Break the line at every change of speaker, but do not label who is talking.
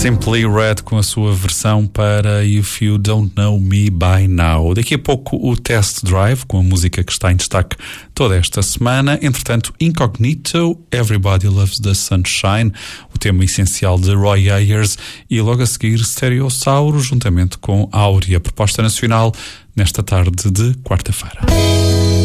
Simply Red com a sua versão para If You Don't Know Me By Now. Daqui a pouco o Test Drive com a música que está em destaque toda esta semana. Entretanto, Incognito, Everybody Loves the Sunshine, o tema essencial de Roy Ayers, e logo a seguir Stereossauro juntamente com Áurea, proposta nacional nesta tarde de quarta-feira.